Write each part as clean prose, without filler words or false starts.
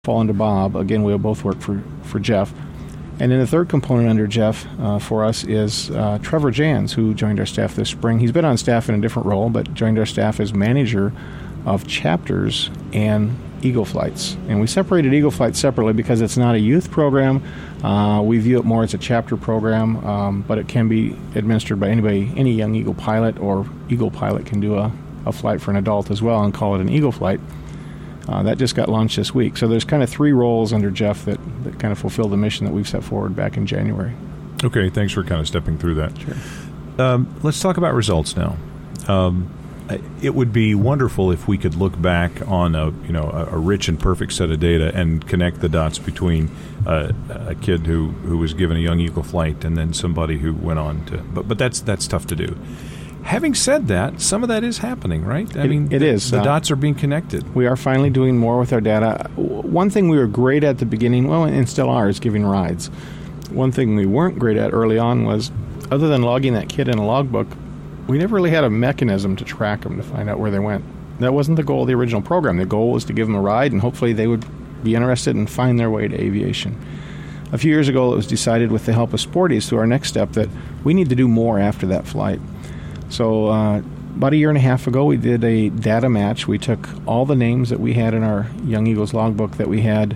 fall under Bob. Again, we'll both work for Jeff. And then the third component under Jeff for us is Trevor Jans, who joined our staff this spring. He's been on staff in a different role, but joined our staff as manager of chapters and Eagle Flights. And we separated Eagle Flights separately because it's not a youth program. We view it more as a chapter program, but it can be administered by anybody. Any young Eagle pilot or Eagle pilot can do a flight for an adult as well and call it an Eagle Flight. That just got launched this week. So there's kind of three roles under Jeff that kind of fulfill the mission that we've set forward back in January. Okay, thanks for kind of stepping through that. Sure. Let's talk about results now. It would be wonderful if we could look back on a rich and perfect set of data and connect the dots between a kid who was given a Young Eagle flight and then somebody who went on to. But that's tough to do. Having said that, some of that is happening, right? It is. The dots are being connected. We are finally doing more with our data. One thing we were great at the beginning, and still are, is giving rides. One thing we weren't great at early on was, other than logging that kid in a logbook, we never really had a mechanism to track them to find out where they went. That wasn't the goal of the original program. The goal was to give them a ride, and hopefully they would be interested and find their way to aviation. A few years ago, it was decided with the help of Sporties through our next step that we need to do more after that flight. So about a year and a half ago, we did a data match. We took all the names that we had in our Young Eagles logbook that we had,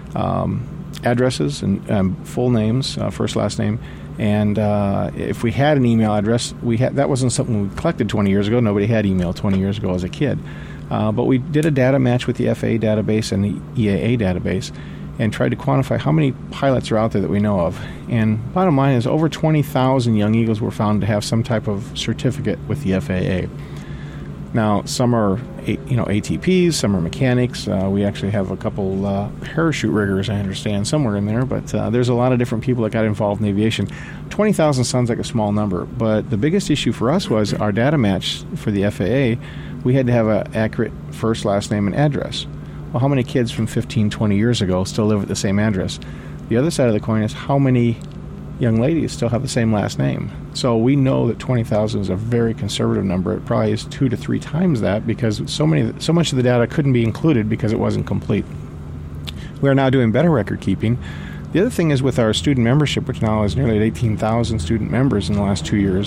addresses and full names, first, last name, and if we had an email address, that wasn't something we collected 20 years ago. Nobody had email 20 years ago as a kid. But we did a data match with the FAA database and the EAA database and tried to quantify how many pilots are out there that we know of. And bottom line is over 20,000 Young Eagles were found to have some type of certificate with the FAA. Now, some are ATPs, some are mechanics. We actually have a couple parachute riggers, I understand, somewhere in there. But there's a lot of different people that got involved in aviation. 20,000 sounds like a small number. But the biggest issue for us was our data match for the FAA. We had to have an accurate first, last name, and address. Well, how many kids from 15, 20 years ago still live at the same address? The other side of the coin is how many young ladies still have the same last name. So we know that 20,000 is a very conservative number. It probably is 2 to 3 times that because so much of the data couldn't be included because it wasn't complete. We are now doing better record keeping. The other thing is with our student membership, which now is nearly 18,000 student members in the last 2 years,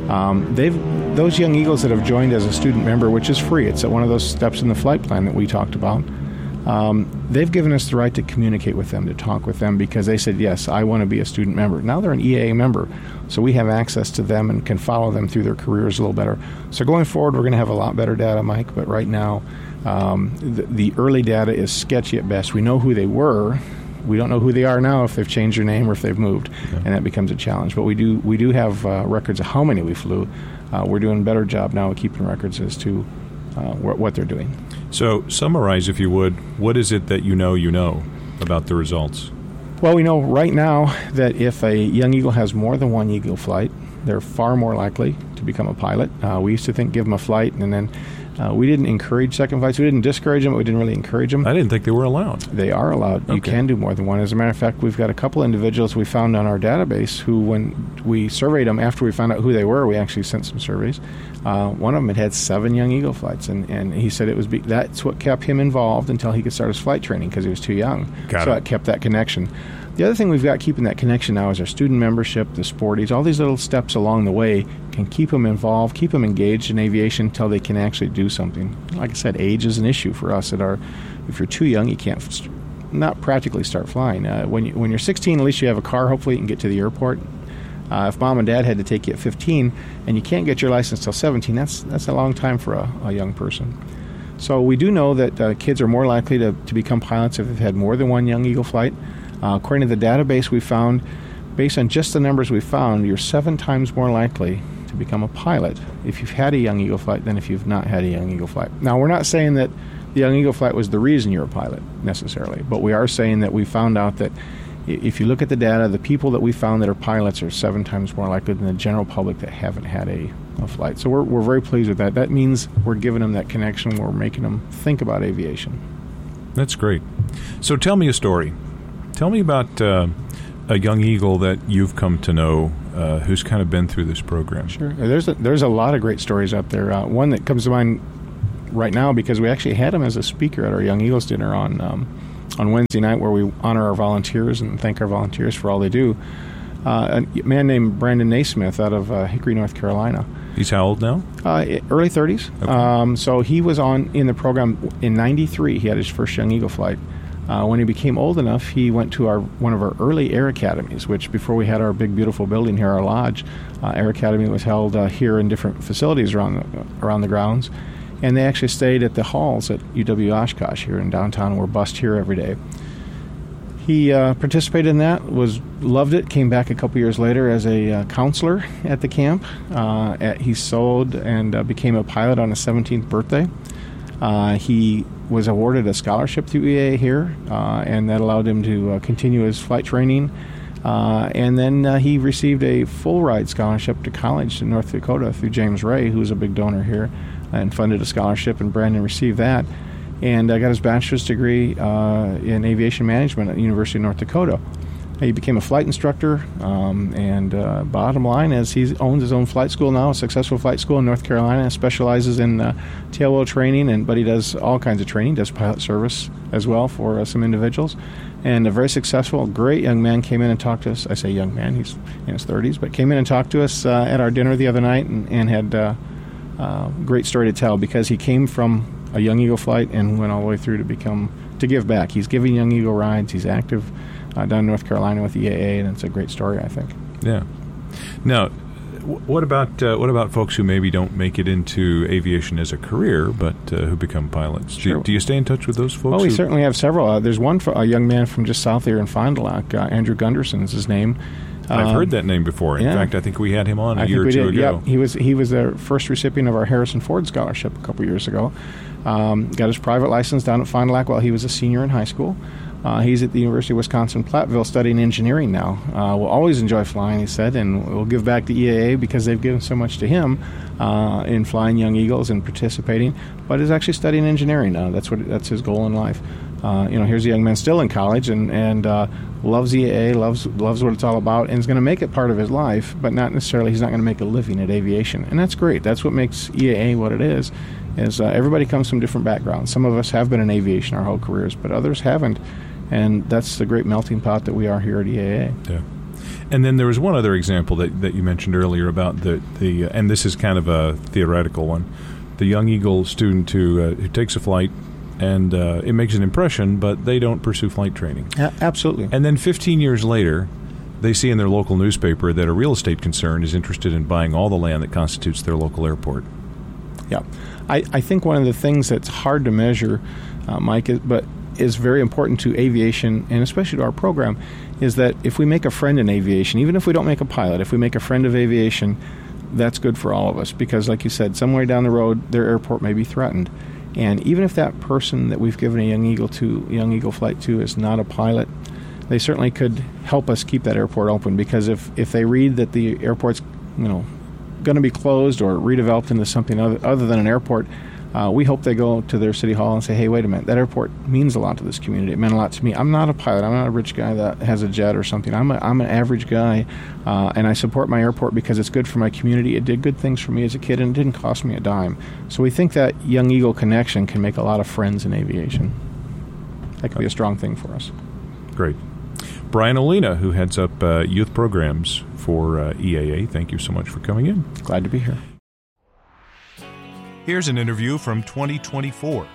those Young Eagles that have joined as a student member, which is free, it's one of those steps in the flight plan that we talked about, they've given us the right to communicate with them, to talk with them, because they said, yes, I want to be a student member. Now they're an EAA member, so we have access to them and can follow them through their careers a little better. So going forward, we're going to have a lot better data, Mike, but right now the early data is sketchy at best. We know who they were. We don't know who they are now, if they've changed their name or if they've moved, and that becomes a challenge. But we do have records of how many we flew. We're doing a better job now of keeping records as to what they're doing. So summarize, if you would, what is it that you know about the results? Well, we know right now that if a Young Eagle has more than one Eagle flight, they're far more likely to become a pilot. We used to think give them a flight, and then we didn't encourage second flights. We didn't discourage them, but we didn't really encourage them. I didn't think they were allowed. They are allowed. Okay. You can do more than one. As a matter of fact, we've got a couple individuals we found on our database who, when we surveyed them after we found out who they were, we actually sent some surveys. One of them had 7 Young Eagle flights, and he said that's what kept him involved until he could start his flight training because he was too young. So that kept that connection. The other thing we've got keeping that connection now is our student membership, the Sporties, all these little steps along the way can keep them involved, keep them engaged in aviation until they can actually do something. Like I said, age is an issue for us. If you're too young, you can't not practically start flying. When you're 16, at least you have a car. Hopefully you can get to the airport. If mom and dad had to take you at 15 and you can't get your license till 17, that's a long time for a young person. So we do know that kids are more likely to become pilots if they've had more than one Young Eagle flight. According to the database we found, based on just the numbers we found, you're 7 times more likely to become a pilot if you've had a Young Eagle flight than if you've not had a Young Eagle flight. Now, we're not saying that the Young Eagle flight was the reason you're a pilot necessarily, but we are saying that we found out that if you look at the data, the people that we found that are pilots are 7 times more likely than the general public that haven't had a flight. So we're very pleased with that. That means we're giving them that connection. We're making them think about aviation. That's great. So tell me a story. Tell me about a Young Eagle that you've come to know who's kind of been through this program. Sure. There's a lot of great stories out there. One that comes to mind right now, because we actually had him as a speaker at our Young Eagles dinner on on Wednesday night where we honor our volunteers and thank our volunteers for all they do. A man named Brandon Naismith out of Hickory, North Carolina. He's how old now? Early 30s. Okay. So he was in the program in '93. He had his first Young Eagle flight. When he became old enough, he went to one of our early air academies, which before we had our big, beautiful building here, our lodge, air academy was held here in different facilities around the grounds. And they actually stayed at the halls at UW Oshkosh here in downtown and were bused here every day. He participated in that, loved it, came back a couple years later as a counselor at the camp. He sold and became a pilot on his 17th birthday. He was awarded a scholarship through EAA here, and that allowed him to continue his flight training. And then he received a full-ride scholarship to college in North Dakota through James Ray, who's a big donor here, and funded a scholarship, and Brandon received that. And got his bachelor's degree in aviation management at the University of North Dakota. He became a flight instructor, and bottom line is he owns his own flight school now, a successful flight school in North Carolina, specializes in tailwheel training, but he does all kinds of training, does pilot service as well for some individuals. And a very successful, great young man came in and talked to us. I say young man, he's in his 30s, but came in and talked to us at our dinner the other night and had a great story to tell because he came from a Young Eagle flight and went all the way through to give back. He's giving Young Eagle rides. He's active down in North Carolina with EAA, and it's a great story, I think. Yeah. Now, what about folks who maybe don't make it into aviation as a career, but who become pilots? Sure. Do you stay in touch with those folks? Oh, we certainly have several. There's a young man from just south here in Fond du Lac, Andrew Gunderson is his name. I've heard that name before. In fact, I think we had him on a year or two ago. Yep. He was the first recipient of our Harrison Ford Scholarship a couple years ago. Got his private license down at Fond du Lac while he was a senior in high school. He's at the University of Wisconsin-Platteville studying engineering now. Will always enjoy flying, he said, and will give back to EAA because they've given so much to him in flying Young Eagles and participating, but is actually studying engineering now. That's his goal in life. Here's a young man still in college and loves EAA, loves what it's all about, and is going to make it part of his life, but not necessarily he's not going to make a living at aviation. And that's great. That's what makes EAA what it is everybody comes from different backgrounds. Some of us have been in aviation our whole careers, but others haven't. And that's the great melting pot that we are here at EAA. Yeah. And then there was one other example that you mentioned earlier about the and this is kind of a theoretical one, the Young Eagle student who takes a flight and it makes an impression, but they don't pursue flight training. Absolutely. And then 15 years later, they see in their local newspaper that a real estate concern is interested in buying all the land that constitutes their local airport. Yeah. I think one of the things that's hard to measure, Mike, but is very important to aviation and especially to our program, is that if we make a friend in aviation, even if we don't make a pilot, if we make a friend of aviation, that's good for all of us because, like you said, somewhere down the road, their airport may be threatened. And even if that person that we've given a Young Eagle flight to is not a pilot, they certainly could help us keep that airport open because if they read that the airport's going to be closed or redeveloped into something other than an airport, we hope they go to their city hall and say, hey, wait a minute, that airport means a lot to this community. It meant a lot to me. I'm not a pilot. I'm not a rich guy that has a jet or something. I'm an average guy, and I support my airport because it's good for my community. It did good things for me as a kid, and it didn't cost me a dime. So we think that Young Eagle connection can make a lot of friends in aviation. That could be a strong thing for us. Great. Brian Olina, who heads up youth programs for EAA, thank you so much for coming in. Glad to be here. Here's an interview from 2024.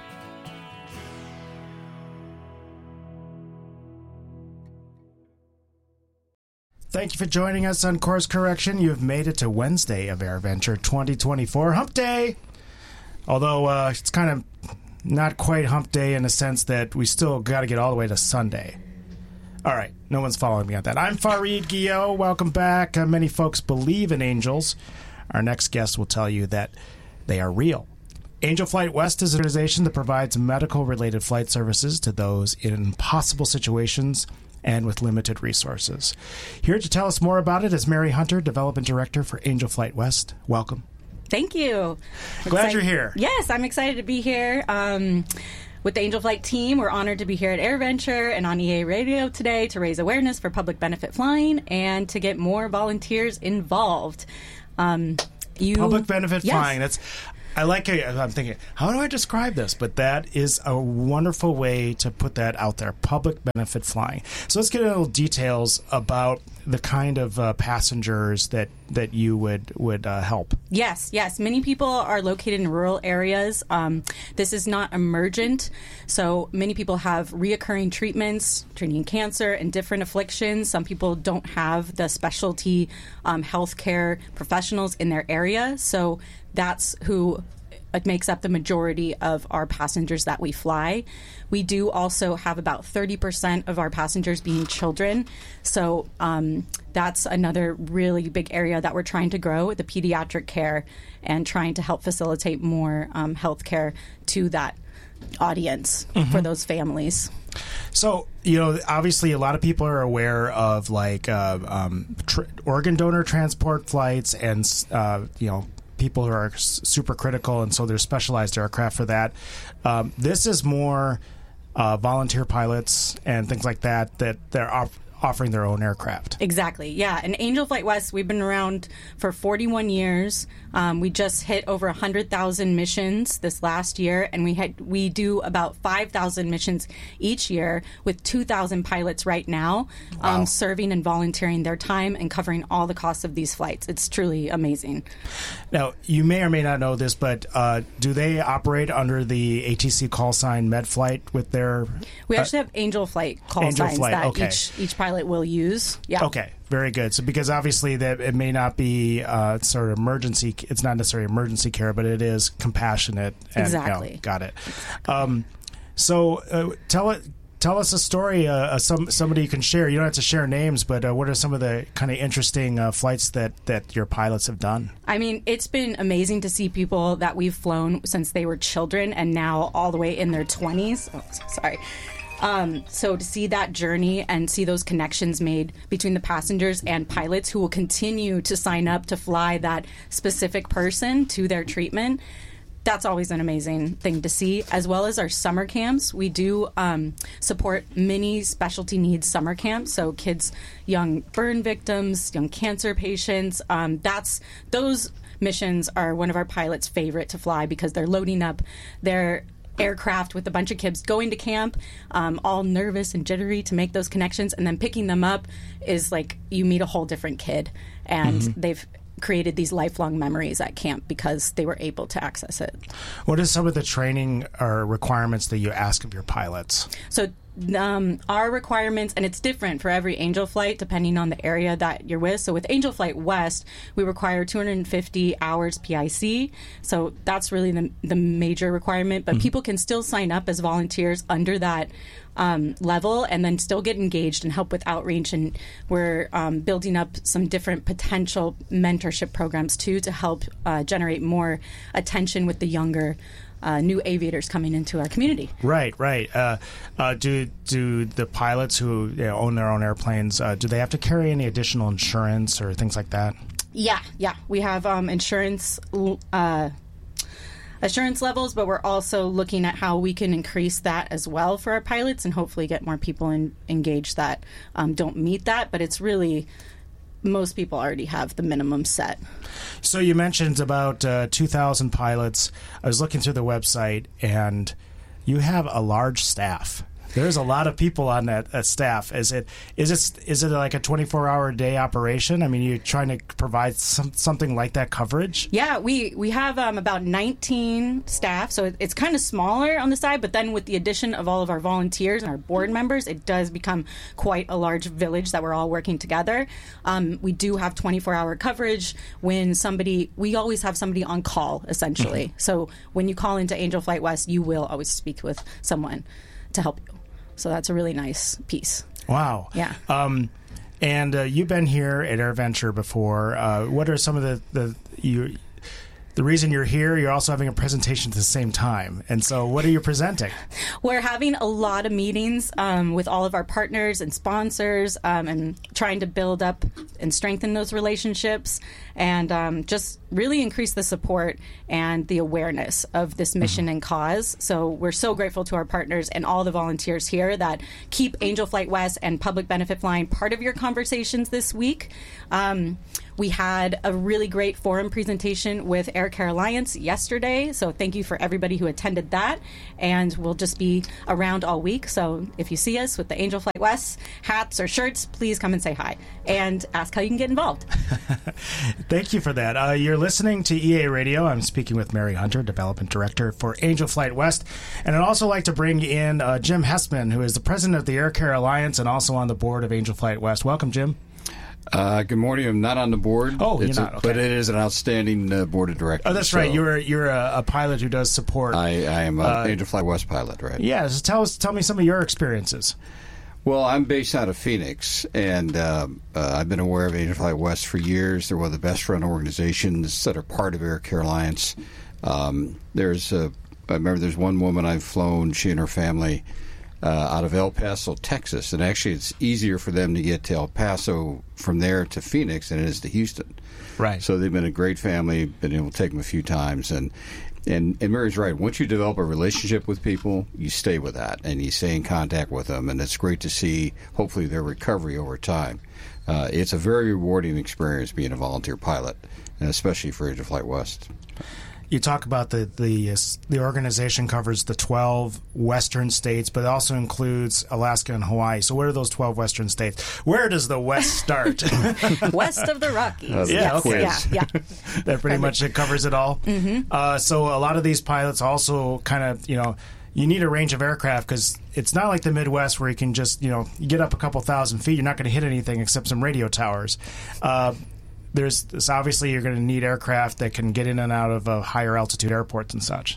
Thank you for joining us on Course Correction. You have made it to Wednesday of AirVenture 2024, Hump Day. Although it's kind of not quite Hump Day in the sense that we still got to get all the way to Sunday. All right, no one's following me on that. I'm Fareed Guillot. Welcome back. Many folks believe in angels. Our next guest will tell you that they are real. Angel Flight West is an organization that provides medical-related flight services to those in impossible situations and with limited resources. Here to tell us more about it is Mary Hunter, Development Director for Angel Flight West. Welcome. Thank you. Glad you're here. Yes, I'm excited to be here. With the Angel Flight team, we're honored to be here at AirVenture and on EA Radio today to raise awareness for public benefit flying and to get more volunteers involved. Public benefit flying. I like it. I'm thinking, how do I describe this? But that is a wonderful way to put that out there. Public benefit flying. So let's get into little details about the kind of passengers that you would help. Yes. Many people are located in rural areas. This is not emergent. So many people have reoccurring treatments, treating cancer and different afflictions. Some people don't have the specialty healthcare professionals in their area. So that's who it makes up the majority of our passengers that we fly. We do also have about 30% of our passengers being children. So that's another really big area that we're trying to grow, the pediatric care, and trying to help facilitate more health care to that audience for those families. So, obviously a lot of people are aware of like organ donor transport flights and, people who are super critical, and so there's specialized aircraft for that. This is more volunteer pilots and things like that they're offering their own aircraft. Exactly, yeah. And Angel Flight West, we've been around for 41 years. We just hit over 100,000 missions this last year, and we do about 5,000 missions each year with 2,000 pilots right now. Wow. Serving and volunteering their time and covering all the costs of these flights. It's truly amazing. Now, you may or may not know this, but do they operate under the ATC call sign MedFlight with their... We actually have Angel Flight call signs that each pilot will use. Yeah. Okay. Very good. So, because obviously that it may not be sort of emergency, it's not necessarily emergency care, but it is compassionate. And, exactly. Got it. So, tell us a story. Somebody you can share. You don't have to share names, but what are some of the kind of interesting flights that your pilots have done? I mean, it's been amazing to see people that we've flown since they were children and now all the way in their 20s. Oh, sorry. So to see that journey and see those connections made between the passengers and pilots who will continue to sign up to fly that specific person to their treatment, that's always an amazing thing to see, as well as our summer camps. We do support many specialty needs summer camps, so kids, young burn victims, young cancer patients. Those missions are one of our pilots' favorite to fly because they're loading up their aircraft with a bunch of kids going to camp, all nervous and jittery to make those connections, and then picking them up is like you meet a whole different kid, and they've created these lifelong memories at camp because they were able to access it. What are some of the training or requirements that you ask of your pilots? So our requirements, and it's different for every Angel flight depending on the area that you're with. So with Angel Flight West, we require 250 hours PIC. So that's really the major requirement. But people can still sign up as volunteers under that level and then still get engaged and help with outreach. And we're building up some different potential mentorship programs too to help generate more attention with the younger new aviators coming into our community. Right. Do the pilots who own their own airplanes, do they have to carry any additional insurance or things like that? Yeah. We have insurance levels, but we're also looking at how we can increase that as well for our pilots and hopefully get more people engaged that don't meet that. But it's really... most people already have the minimum set. So you mentioned about 2,000 pilots. I was looking through the website, and you have a large staff. There's a lot of people on that staff. Is it like a 24-hour day operation? I mean, you're trying to provide something like that coverage? Yeah, we have about 19 staff, so it's kind of smaller on the side, but then with the addition of all of our volunteers and our board members, it does become quite a large village that we're all working together. We do have 24-hour coverage. We always have somebody on call, essentially. So when you call into Angel Flight West, you will always speak with someone to help you. So that's a really nice piece. Wow. Yeah. And you've been here at AirVenture before. What are some of the reason you're here? You're also having a presentation at the same time. And so what are you presenting? We're having a lot of meetings with all of our partners and sponsors and trying to build up and strengthen those relationships and just really increase the support and the awareness of this mission and cause. So we're so grateful to our partners and all the volunteers here that keep Angel Flight West and public benefit flying part of your conversations this week. We had a really great forum presentation with Air Care Alliance yesterday, so thank you for everybody who attended that. And we'll just be around all week, so if you see us with the Angel Flight West hats or shirts, please come and say hi and ask how you can get involved. Thank you for that. You're listening to EA Radio. I'm speaking with Mary Hunter, Development Director for Angel Flight West. And I'd also like to bring in Jim Hessman, who is the president of the Air Care Alliance and also on the board of Angel Flight West. Welcome, Jim. Good morning. I'm not on the board. Oh, you're not. Okay. But it is an outstanding board of directors. Oh, that's right. You're a pilot who does support. I am an Angel Flight West pilot, right? Yeah. So tell me some of your experiences. Well, I'm based out of Phoenix, and I've been aware of Angel Flight West for years. They're one of the best-run organizations that are part of Air Care Alliance. I remember there's one woman I've flown, she and her family, out of El Paso, Texas. And actually, it's easier for them to get to El Paso from there to Phoenix than it is to Houston. Right. So they've been a great family, been able to take them a few times. And Mary's right. Once you develop a relationship with people, you stay with that, and you stay in contact with them. And it's great to see, hopefully, their recovery over time. It's a very rewarding experience being a volunteer pilot, and especially for Angel Flight West. You talk about the organization covers the 12 western states, but it also includes Alaska and Hawaii. So what are those 12 western states? Where does the West start? West of the Rockies. Yeah, yes. okay. Yeah. That pretty much it covers it all. Mm-hmm. So a lot of these pilots also kind of, you need a range of aircraft because it's not like the Midwest where you can just, you get up a couple thousand feet. You're not going to hit anything except some radio towers. There's obviously you're going to need aircraft that can get in and out of higher altitude airports and such.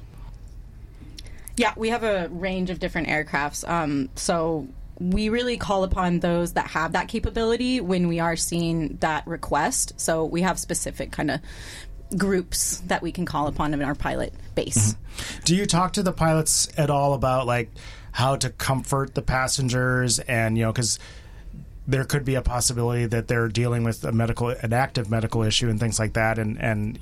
Yeah, we have a range of different aircrafts. So we really call upon those that have that capability when we are seeing that request. So we have specific kind of groups that we can call upon in our pilot base. Mm-hmm. Do you talk to the pilots at all about how to comfort the passengers and because there could be a possibility that they're dealing with an active medical issue and things like that, and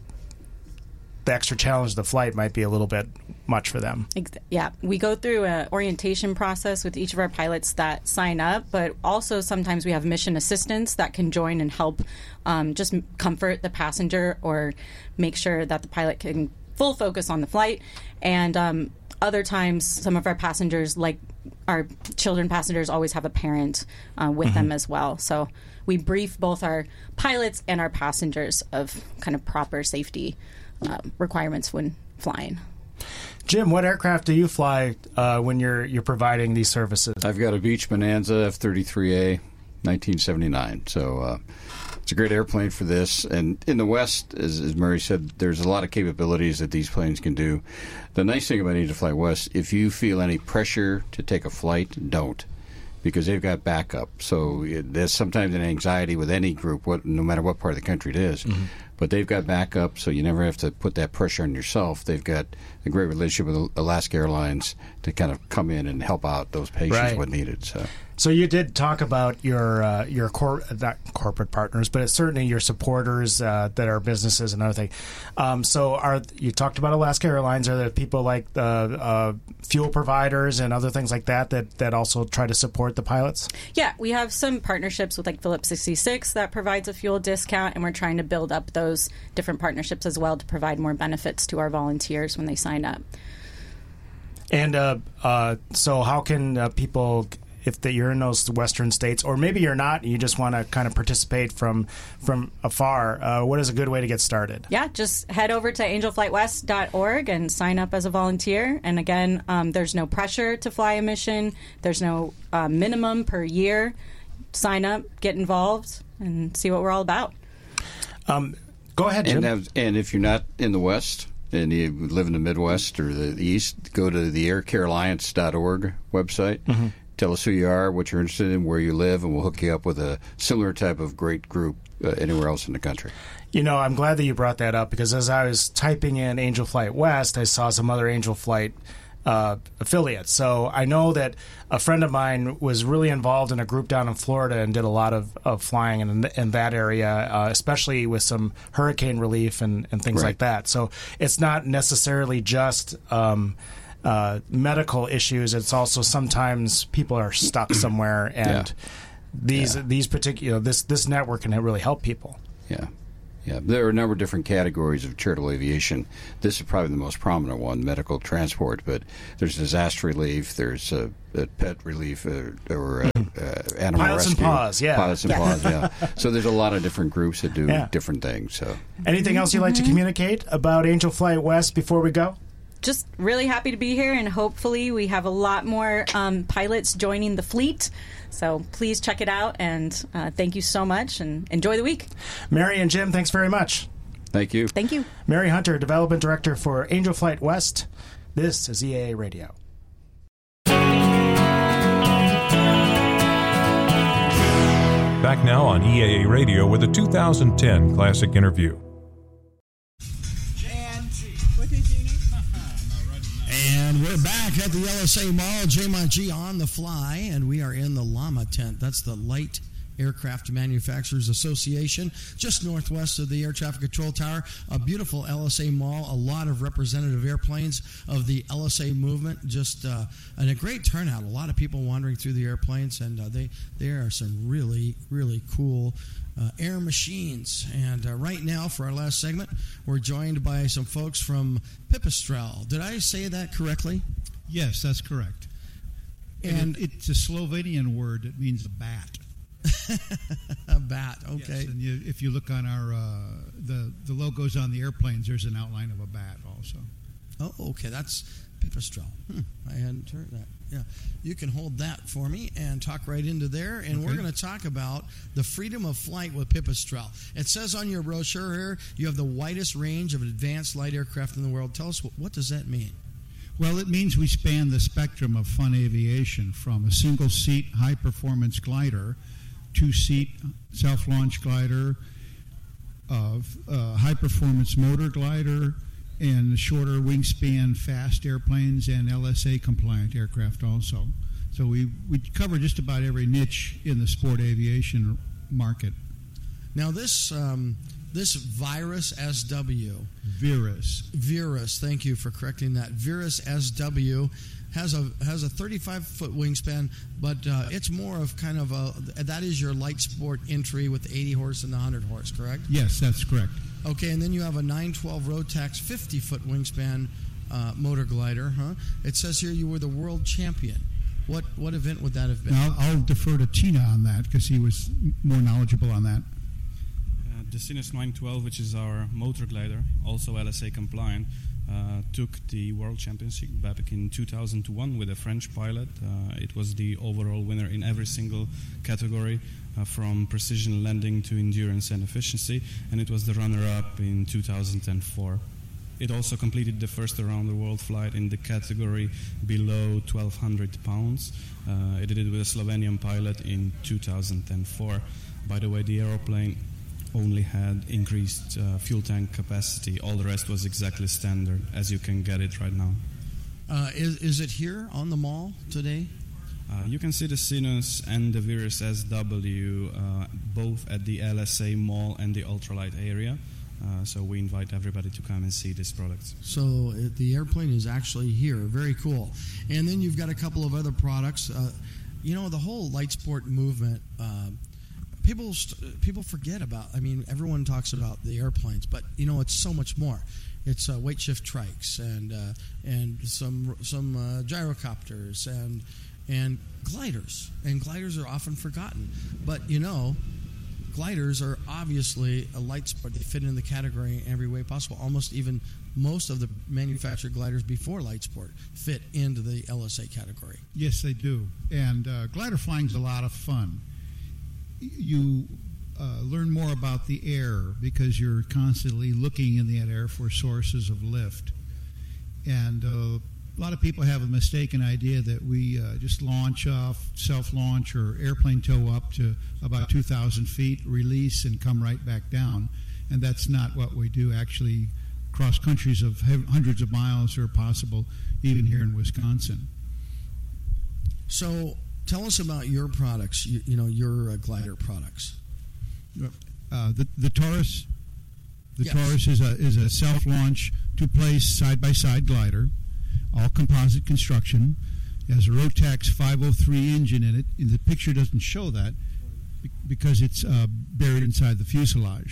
the extra challenge of the flight might be a little bit much for them. Yeah, we go through an orientation process with each of our pilots that sign up, but also sometimes we have mission assistants that can join and help just comfort the passenger or make sure that the pilot can full focus on the flight. And other times, some of our passengers, like our children passengers, always have a parent with them as well. So we brief both our pilots and our passengers of kind of proper safety requirements when flying. Jim, what aircraft do you fly when you're providing these services? I've got a Beech Bonanza F-33A, 1979. So it's a great airplane for this. And in the West, as Mary said, there's a lot of capabilities that these planes can do. The nice thing about Angel Flight West, if you feel any pressure to take a flight, don't. Because they've got backup. So there's sometimes an anxiety with any group, no matter what part of the country it is. Mm-hmm. But they've got backup, so you never have to put that pressure on yourself. They've got a great relationship with Alaska Airlines to kind of come in and help out those patients when needed. So you did talk about your not corporate partners, but it's certainly your supporters that are businesses and other things. You talked about Alaska Airlines. Are there people like fuel providers and other things like that also try to support the pilots? Yeah, we have some partnerships with Phillips 66 that provides a fuel discount, and we're trying to build up those different partnerships as well to provide more benefits to our volunteers when they sign up. And so how can people, if you're in those western states, or maybe you're not, and you just want to kind of participate from afar, what is a good way to get started? Yeah, just head over to angelflightwest.org and sign up as a volunteer. And again, there's no pressure to fly a mission. There's no minimum per year. Sign up, get involved, and see what we're all about. Go ahead, Jim. And if you're not in the West and you live in the Midwest or the East, go to the aircarealliance.org website. Mm-hmm. Tell us who you are, what you're interested in, where you live, and we'll hook you up with a similar type of great group anywhere else in the country. I'm glad that you brought that up, because as I was typing in Angel Flight West, I saw some other Angel Flight affiliates. So I know that a friend of mine was really involved in a group down in Florida and did a lot of flying in that area, especially with some hurricane relief and things like that. So it's not necessarily just medical issues. It's also sometimes people are stuck somewhere, and these particular this network can really help people. Yeah. Yeah, there are a number of different categories of charitable aviation. This is probably the most prominent one, medical transport, but there's disaster relief, there's pet relief, or animal Pilots rescue. and Paws, yeah. Pilots and Paws, yeah. So there's a lot of different groups that do Yeah. different things. So, Anything else you'd like to communicate about Angel Flight West before we go? Just really happy to be here, and hopefully we have a lot more pilots joining the fleet. So please check it out, and thank you so much, and enjoy the week. Mary and Jim, thanks very much. thank you. Thank you. Mary Hunter, Development Director for Angel Flight West. This is EAA Radio. Back now on EAA Radio with a 2010 Classic Interview. And we're back at the LSA Mall, J-Mont G on the fly, and we are in the Llama tent. That's the Light Aircraft Manufacturers Association, just northwest of the Air Traffic Control Tower. A beautiful LSA Mall, a lot of representative airplanes of the LSA movement, and a great turnout. A lot of people wandering through the airplanes, and there are some really, really cool air machines. And right now, for our last segment, we're joined by some folks from Pipistrel. Did I say that correctly? Yes, that's correct. And it's a Slovenian word. It means a bat. A bat, okay. Yes, and if you look on our the logos on the airplanes, there's an outline of a bat also. Oh, okay, that's Pipistrel. I hadn't heard that. Yeah, you can hold that for me and talk right into there, and we're going to talk about the freedom of flight with Pipistrel. It says on your brochure here, you have the widest range of advanced light aircraft in the world. Tell us, what does that mean? Well, it means we span the spectrum of fun aviation from a single-seat high-performance glider, two-seat self-launch glider, high-performance motor glider, and shorter wingspan fast airplanes and LSA-compliant aircraft also. So we cover just about every niche in the sport aviation market. Now this Virus SW. Virus, thank you for correcting that. Virus SW has a 35-foot wingspan, but it's more of kind of that is your light sport entry with 80 horse and the 100 horse, correct? Yes, that's correct. Okay, and then you have a 912 Rotax 50-foot wingspan motor glider, huh? It says here you were the world champion. What event would that have been? Now, I'll defer to Tina on that because he was more knowledgeable on that. The Sinus 912, which is our motor glider, also LSA compliant, took the World Championship back in 2001 with a French pilot. It was the overall winner in every single category, from precision landing to endurance and efficiency, and it was the runner-up in 2004. It also completed the first around-the-world flight in the category below 1,200 pounds. It did it with a Slovenian pilot in 2004. By the way, the aeroplane only had increased fuel tank capacity. All the rest was exactly standard, as you can get it right now. Is it here on the mall today? You can see the Sinus and the Virus SW both at the LSA Mall and the ultralight area. So we invite everybody to come and see this product. So the airplane is actually here. Very cool. And then you've got a couple of other products. The whole light sport movement, people forget about. I mean, everyone talks about the airplanes, but it's so much more. It's weight shift trikes and some gyrocopters and gliders. And gliders are often forgotten, but gliders are obviously a light sport. They fit in the category in every way possible. Almost even most of the manufactured gliders before light sport fit into the LSA category. Yes, they do. And glider flying is a lot of fun. You learn more about the air because you're constantly looking in that air for sources of lift. And a lot of people have a mistaken idea that we just launch off, self-launch, or airplane tow up to about 2,000 feet, release, and come right back down. And that's not what we do. Actually, cross countries of hundreds of miles are possible, even here in Wisconsin. So tell us about your products, your glider products. The Taurus. The Yes. Taurus is a self-launch, two-place side-by-side glider, all composite construction. It has a Rotax 503 engine in it. The picture doesn't show that because it's buried inside the fuselage.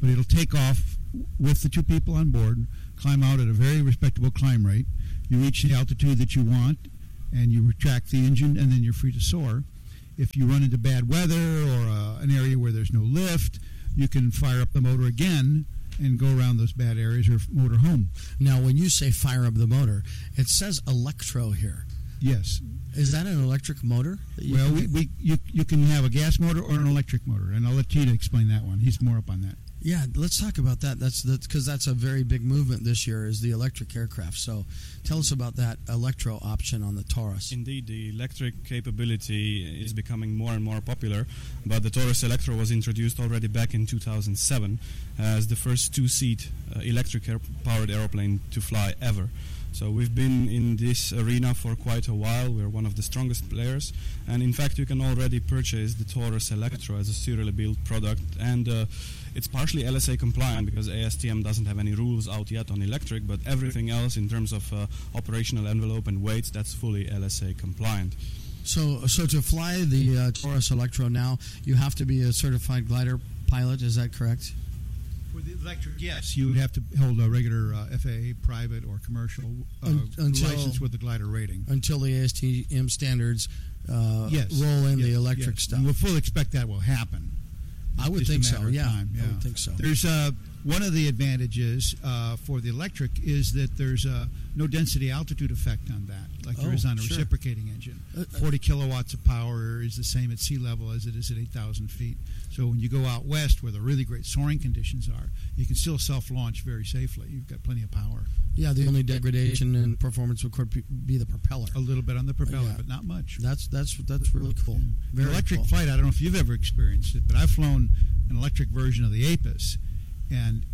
but it'll take off with the two people on board, climb out at a very respectable climb rate. You reach the altitude that you want, and you retract the engine, and then you're free to soar. If you run into bad weather or an area where there's no lift, you can fire up the motor again and go around those bad areas or motor home. Now, when you say fire up the motor, it says electro here. Yes. Is that an electric motor? Well, you can have a gas motor or an electric motor, and I'll let Tina explain that one. He's more up on that. Yeah, let's talk about that. That's because that's a very big movement this year is the electric aircraft. So tell us about that electro option on the Taurus. Indeed, the electric capability is becoming more and more popular, but the Taurus Electro was introduced already back in 2007 as the first two-seat electric-powered aeroplane to fly ever. So we've been in this arena for quite a while. We're one of the strongest players, and in fact you can already purchase the Taurus Electro as a serially built product, and it's partially LSA compliant because ASTM doesn't have any rules out yet on electric, but everything else in terms of operational envelope and weights, that's fully LSA compliant. So to fly the Taurus Electro now, you have to be a certified glider pilot, is that correct? For the electric, yes. You would have to hold a regular FAA private or commercial license with the glider rating. Until the ASTM standards yes. roll in yes. the electric yes. stuff. And we'll fully expect that will happen. I would think so, yeah. I would think so. There's one of the advantages for the electric is that there's no density altitude effect on that, like there is on a reciprocating engine. 40 kilowatts of power is the same at sea level as it is at 8,000 feet. So when you go out west where the really great soaring conditions are, you can still self-launch very safely. You've got plenty of power. Yeah, the only degradation in performance would be the propeller. A little bit on the propeller, but not much. That's really cool. Yeah. Very electric cool. flight, I don't know if you've ever experienced it, but I've flown an electric version of the Apis, and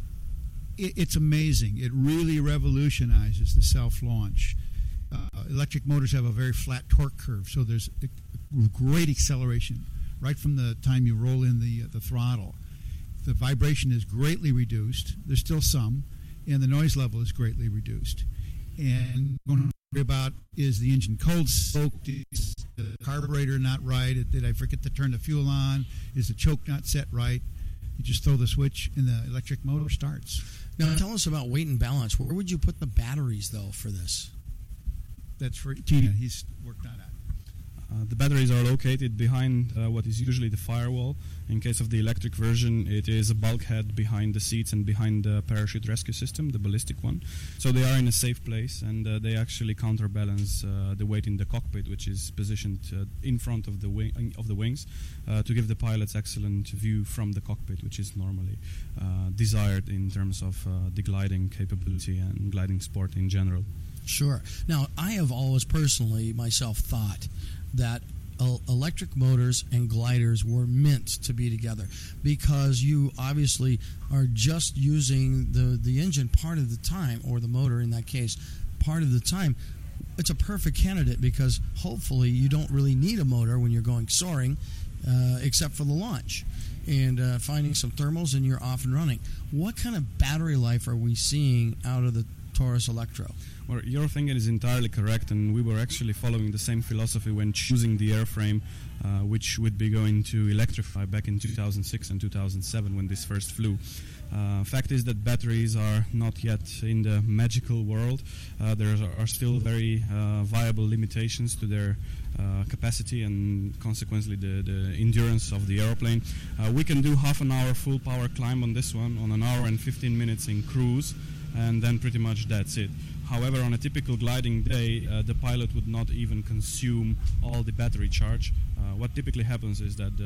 it's amazing. It really revolutionizes the self-launch. Electric motors have a very flat torque curve, so there's a great acceleration right from the time you roll in the throttle. The vibration is greatly reduced. There's still some, and the noise level is greatly reduced. And what I'm worried about is the engine cold soaked. Is the carburetor not right? Did I forget to turn the fuel on? Is the choke not set right? You just throw the switch, and the electric motor starts. Now, tell us about weight and balance. Where would you put the batteries, though, for this? That's for Tina. He's worked on that. The batteries are located behind what is usually the firewall. In case of the electric version, it is a bulkhead behind the seats and behind the parachute rescue system, the ballistic one. So they are in a safe place, and they actually counterbalance the weight in the cockpit, which is positioned in front of the wings, to give the pilots excellent view from the cockpit, which is normally desired in terms of the gliding capability and gliding sport in general. Sure. Now, I have always personally myself thought that electric motors and gliders were meant to be together because you obviously are just using the engine part of the time, or the motor in that case, part of the time. It's a perfect candidate because hopefully you don't really need a motor when you're going soaring, except for the launch. And finding some thermals and you're off and running. What kind of battery life are we seeing out of the Taurus Electro? Well, your thinking is entirely correct, and we were actually following the same philosophy when choosing the airframe, which would be going to electrify back in 2006 and 2007 when this first flew. Fact is that batteries are not yet in the magical world. There are still very viable limitations to their capacity and consequently the endurance of the aeroplane. We can do half an hour full power climb on this one, on an hour and 15 minutes in cruise, and then pretty much that's it. However, on a typical gliding day, the pilot would not even consume all the battery charge. What typically happens is that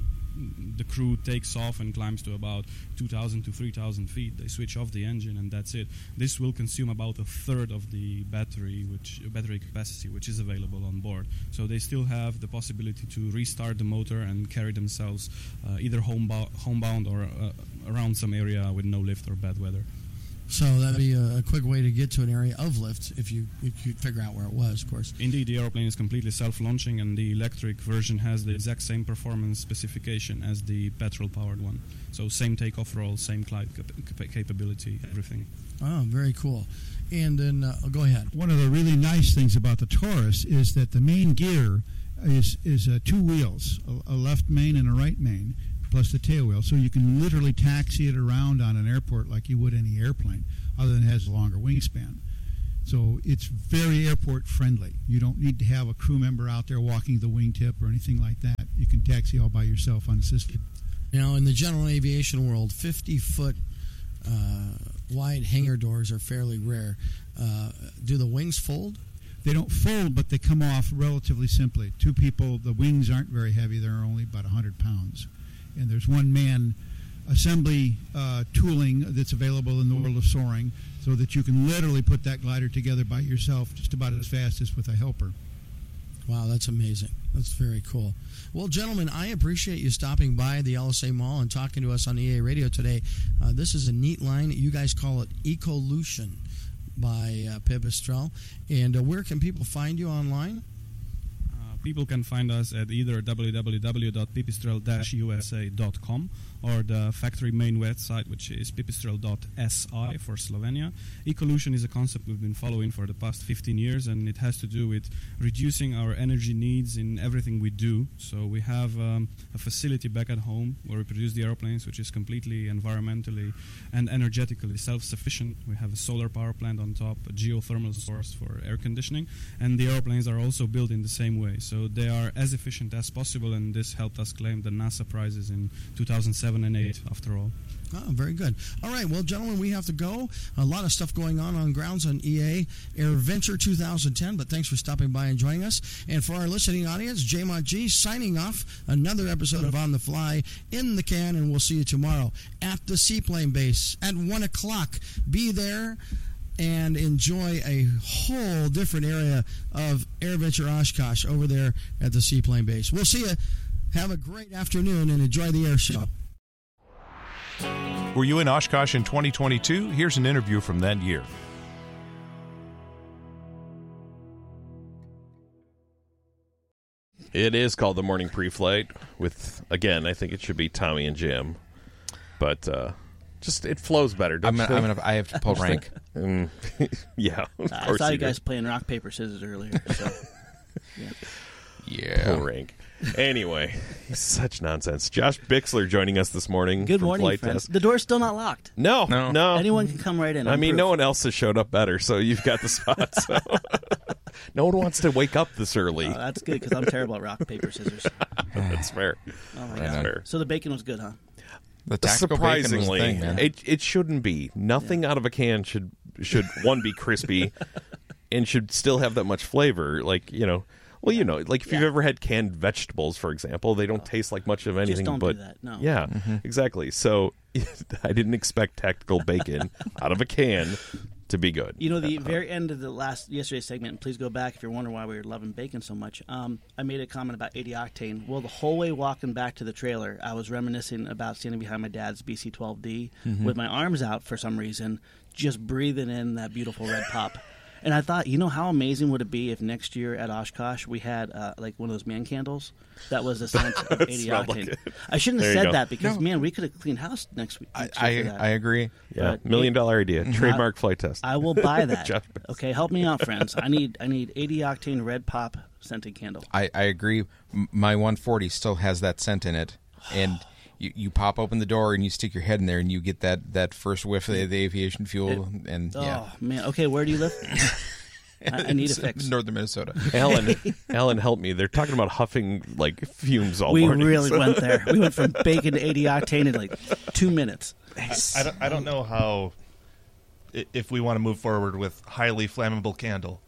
the crew takes off and climbs to about 2,000 to 3,000 feet. They switch off the engine, and that's it. This will consume about a third of the battery capacity which is available on board. So they still have the possibility to restart the motor and carry themselves either homebound or around some area with no lift or bad weather. So that'd be a quick way to get to an area of lift if you figure out where it was, of course. Indeed, the airplane is completely self-launching, and the electric version has the exact same performance specification as the petrol-powered one. So same takeoff roll, same glide capability, everything. Oh, very cool. And then, go ahead. One of the really nice things about the Taurus is that the main gear is two wheels, a left main and a right main, plus the tail wheel. So you can literally taxi it around on an airport like you would any airplane, other than it has a longer wingspan. So it's very airport friendly. You don't need to have a crew member out there walking the wingtip or anything like that. You can taxi all by yourself unassisted. Now, in the general aviation world, 50-foot wide hangar doors are fairly rare. Do the wings fold? They don't fold, but they come off relatively simply. Two people, the wings aren't very heavy. They're only about 100 pounds. And there's one-man assembly tooling that's available in the world of soaring, so that you can literally put that glider together by yourself just about as fast as with a helper. Wow, that's amazing. That's very cool. Well, gentlemen, I appreciate you stopping by the LSA Mall and talking to us on EA Radio today. This is a neat line. You guys call it Ecolution by Pipistrel. And where can people find you online? People can find us at either www.pipistrel-usa.com or the factory main website, which is pipistrel.si for Slovenia. Ecolution is a concept we've been following for the past 15 years, and it has to do with reducing our energy needs in everything we do. So we have a facility back at home where we produce the airplanes, which is completely environmentally and energetically self-sufficient. We have a solar power plant on top, a geothermal source for air conditioning, and the airplanes are also built in the same way. So they are as efficient as possible, and this helped us claim the NASA prizes in 2007 and 2008, after all. Oh, very good. All right, well, gentlemen, we have to go. A lot of stuff going on grounds on EA AirVenture 2010, but thanks for stopping by and joining us. And for our listening audience, J-Mont G signing off another episode of On the Fly in the can, and we'll see you tomorrow at the Seaplane Base at 1 o'clock. Be there and enjoy a whole different area of AirVenture Oshkosh over there at the Seaplane Base. We'll see you. Have a great afternoon and enjoy the air show. Were you in Oshkosh in 2022? Here's an interview from that year. It is called the Morning Pre-Flight with, again, I think it should be Tommy and Jim. But just it flows better, don't you think? I have to pull rank. Yeah, of I course saw you you guys do. playing rock, paper, scissors earlier. So. Yeah. Pull rank. Anyway, such nonsense. Josh Bixler joining us this morning. Good from morning, Flight friends. Test. The door's still not locked. No. Anyone can come right in. I mean, no one else has showed up better, so you've got the spot. So. No one wants to wake up this early. Oh, that's good because I'm terrible at rock, paper, scissors. That's fair. Oh, my That's God. fair. So the bacon was good, huh? The tactical bacon was the Surprisingly, thing, man. it shouldn't be. Nothing out of a can should one be crispy and should still have that much flavor. Like, well, like if you've ever had canned vegetables, for example, they don't taste like much of anything. Just don't but do that. No. Yeah, exactly. So I didn't expect tactical bacon out of a can to be good. The very end of yesterday's segment, and please go back if you're wondering why we were loving bacon so much. I made a comment about 80 octane. Well, the whole way walking back to the trailer, I was reminiscing about standing behind my dad's BC-12D with my arms out for some reason, just breathing in that beautiful red pop. And I thought, how amazing would it be if next year at Oshkosh we had like one of those man candles that was a scent of 80 Smelled octane. like it. I shouldn't have There you said go. that because man, we could have cleaned house next week. I agree. Yeah, But $1 million idea. Trademark Flight Test. I will buy that. Josh Bixler. Okay, help me out, friends. I need 80 octane red pop scented candle. I agree. My 140 still has that scent in it, and you pop open the door and you stick your head in there and you get that first whiff of the aviation fuel. Oh man. Okay, where do you live? I need a fix. Northern Minnesota. Alan, help me. They're talking about huffing like fumes all We morning. really went there. We went from bacon to 80 octane in like 2 minutes. I don't know how, if we want to move forward with highly flammable candle.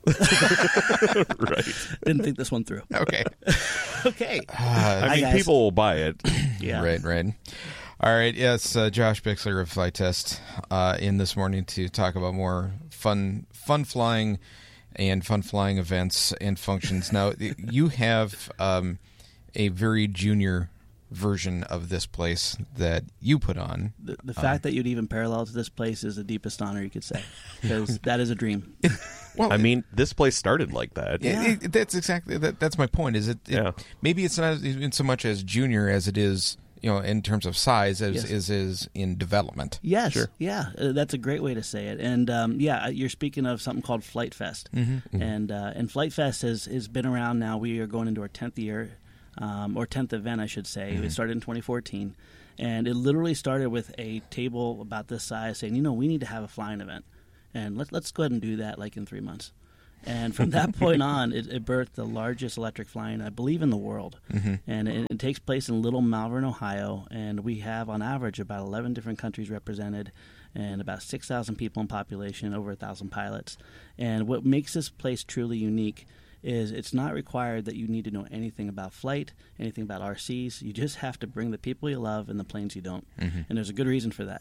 Right. Didn't think this one through. Okay. Okay. I mean, guys. people will buy it. Yeah. Right. All right. Yes, Josh Bixler of Flight Test in this morning to talk about more fun flying and fun flying events and functions. Now, you have a very junior version of this place that you put on. The fact that you'd even parallel to this place is the deepest honor you could say, because that is a dream. Well, I mean, this place started like that. That's exactly that's my point. Is it? Maybe it's not in so much as junior as it is, in terms of size, as is in development. Yes, Sure. yeah, that's a great way to say it. And you're speaking of something called Flight Fest, and Flight Fest has been around now. We are going into our 10th year. or 10th event, I should say. Mm-hmm. It started in 2014. And it literally started with a table about this size saying, we need to have a flying event. And let's go ahead and do that like in 3 months. And from that point on, it birthed the largest electric flying, I believe, in the world. Mm-hmm. And it takes place in Little Malvern, Ohio. And we have, on average, about 11 different countries represented and about 6,000 people in population, over 1,000 pilots. And what makes this place truly unique is it's not required that you need to know anything about flight, anything about RCs. You just have to bring the people you love and the planes you don't. Mm-hmm. And there's a good reason for that.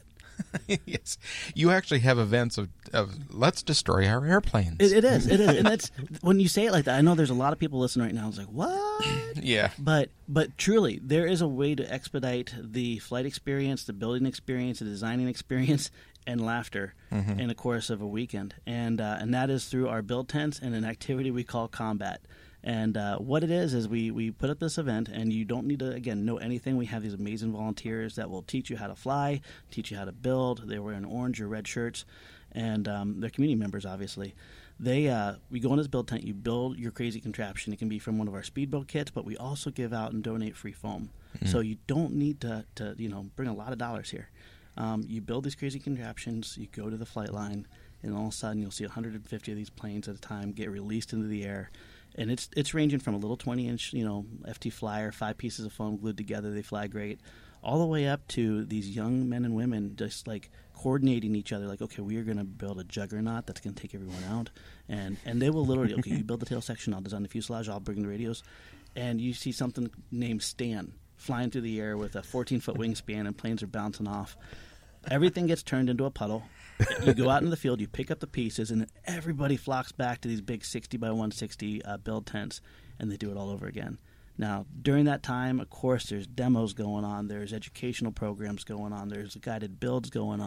Yes, you actually have events of let's destroy our airplanes. It is, and that's when you say it like that. I know there's a lot of people listening right now. It's like, what? Yeah, but truly, there is a way to expedite the flight experience, the building experience, the designing experience, and laughter in the course of a weekend, and that is through our build tents and an activity we call combat. And what it is we put up this event, and you don't need to, again, know anything. We have these amazing volunteers that will teach you how to fly, teach you how to build. They're wearing orange or red shirts, and they're community members, obviously. We go in this build tent, you build your crazy contraption. It can be from one of our speedboat kits, but we also give out and donate free foam. Mm-hmm. So you don't need to bring a lot of dollars here. You build these crazy contraptions, you go to the flight line, and all of a sudden you'll see 150 of these planes at a time get released into the air. And it's ranging from a little 20-inch, FT Flyer, 5 pieces of foam glued together, they fly great, all the way up to these young men and women just like coordinating each other, like, okay, we are going to build a juggernaut that's going to take everyone out. And they will literally, okay, you build the tail section, I'll design the fuselage, I'll bring the radios. And you see something named Stan flying through the air with a 14-foot wingspan, and planes are bouncing off. Everything gets turned into a puddle. You go out in the field, you pick up the pieces, and everybody flocks back to these big 60 by 160 build tents, and they do it all over again. Now, during that time, of course, there's demos going on, there's educational programs going on, there's guided builds going